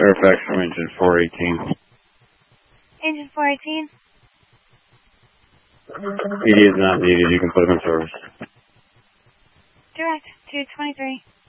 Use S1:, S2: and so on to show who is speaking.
S1: Fairfax from engine 418.
S2: Engine 418.
S1: PD is not needed. You can put them in service.
S2: Direct 223.